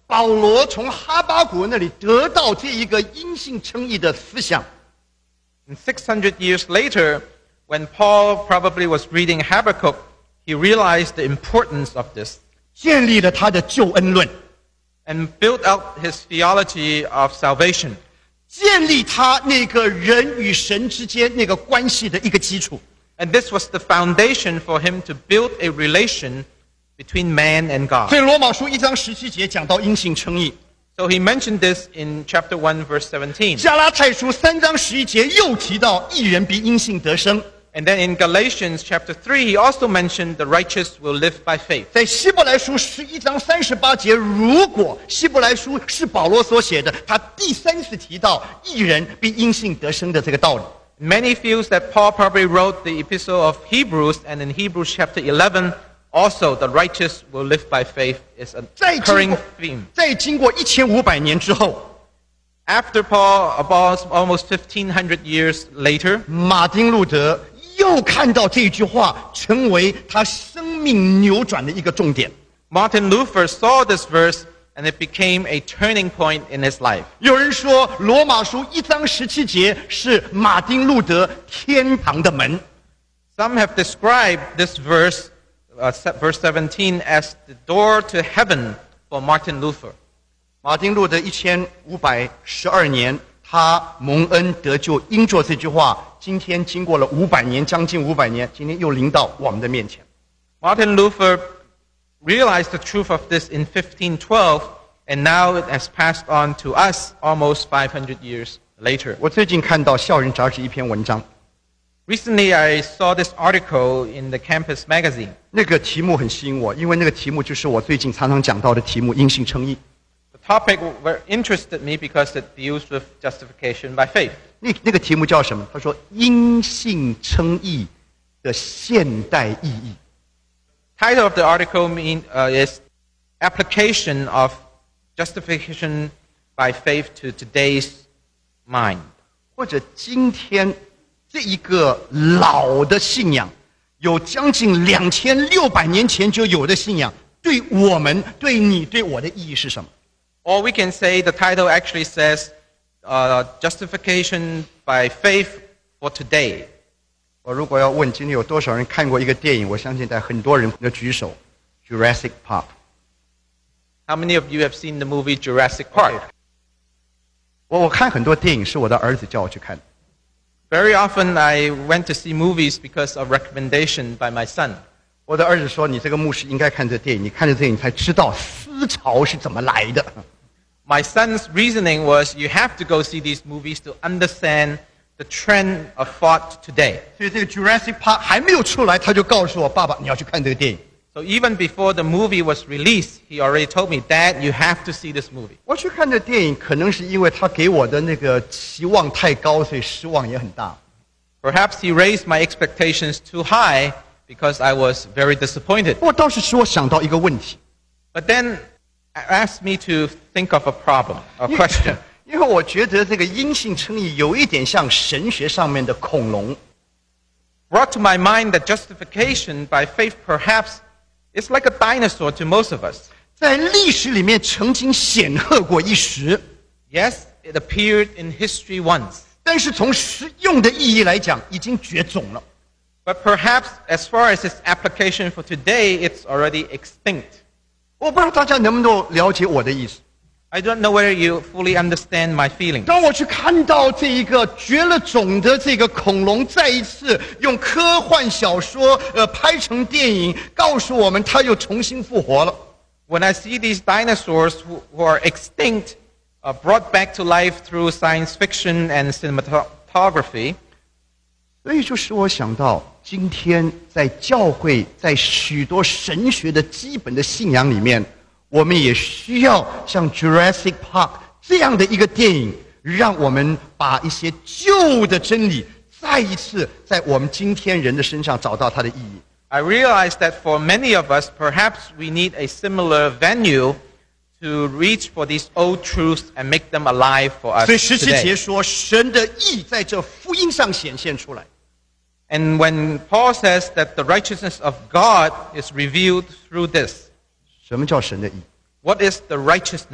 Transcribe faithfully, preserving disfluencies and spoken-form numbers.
保罗从哈巴谷那里得到这一个因信称义的思想。 And six hundred years later, when Paul probably was reading Habakkuk, he realized the importance of this. 建立了他的救恩论 And built out his theology of salvation. 建立他那个人与神之间那个关系的一个基础。 And this was the foundation for him to build a relation between man and God. 所以罗马书一章十七节讲到因信称义， So he mentioned this in chapter one, verse seventeen. 加拉太书三章十一节又提到义人必因信得生。 And then in Galatians chapter three, he also mentioned the righteous will live by faith. 在希伯来书十一章三十八节，如果希伯来书是保罗所写的，他第三次提到义人必因信得生的这个道理。 Many feels that Paul probably wrote the epistle of Hebrews, and in Hebrews chapter eleven, also the righteous will live by faith is a 在经 recurring 过 theme. 在经过一千五百年之后， After Paul, about almost fifteen hundred years later, 马丁路德又看到这句话成为他生命扭转的一个重点。 Martin Luther saw this verse, and it became a turning point in his life. 有人说罗马书一章十七节是马丁路德天堂的门。 Some have described this verse, uh, verse seventeen, as the door to heaven for Martin Luther. 马丁路德一千五百十二年，他蒙恩得救，因着这句话，今天经过了五百年，将近五百年，今天又临到我们的面前。 Martin Luther realized the truth of this in fifteen twelve, and now it has passed on to us almost five hundred years later. 我最近看到《校园杂志》一篇文章， Recently, I saw this article in the Campus magazine. 那个题目很吸引我，因为那个题目就是我最近常常讲到的题目——因信称义。 The topic very interested me because it deals with justification by faith. 那那个题目叫什么？他说：“因信称义的现代意义。” Title of the article mean, uh, is Application of Justification by Faith to Today's Mind. 或者今天这一个老的信仰，有将近两千六百年前就有的信仰，对我们、对你、对我的意义是什么？ Or we can say the title actually says uh, Justification by Faith for Today. 我如果要问今天有多少人看过一个电影，我相信在很多人要举手。Jurassic Park。 How many of you have seen the movie Jurassic Park? 我我看很多电影是我的儿子叫我去看的。 Very often I went to see movies because of recommendation by my son. 我的儿子说：“你这个牧师应该看这电影，你看这电影才知道思潮是怎么来的。” My son's reasoning was you have to go see these movies to understand the trend of thought today. 所以这个 Jurassic Park 还没有出来，他就告诉我：“爸爸，你要去看这个电影。” So even before the movie was released, he already told me, Dad, you have to see this movie. 我去看这电影，可能是因为他给我的那个期望太高，所以失望也很大。 Perhaps he raised my expectations too high because I was very disappointed. 不过倒是使我想到一个问题， But then it asked me to think of a problem, a question. 因为我觉得这个因信称义有一点像神学上面的恐龙。 Brought to my mind that justification by faith perhaps is like a dinosaur to most of us. 在历史里面曾经显赫过一时， Yes, it appeared in history once. 但是从实用的意义来讲，已经绝种了。 But perhaps as far as its application for today, it's already extinct. 我不知道大家能不能了解我的意思。 I don't know whether you fully understand my feelings. 当我去看到这一个绝了种的这个恐龙，再一次用科幻小说呃拍成电影，告诉我们它又重新复活了。 When I see these dinosaurs who, who are extinct, uh, brought back to life through science fiction and cinematography, 所以就使我想到，今天在教会，在许多神学的基本的信仰里面，我们也需要像 Jurassic Park 这样的一个电影，让我们把一些旧的真理再一次在我们今天人的身上找到它的意义。 I realize that for many of us, perhaps we need a similar venue to reach for these old truths and make them alive for us 所以十七 today. 节说，神的义在这福音上显现出来。 And when Paul says that the righteousness of God is revealed through this, 什么叫神的义？ what is the righteousness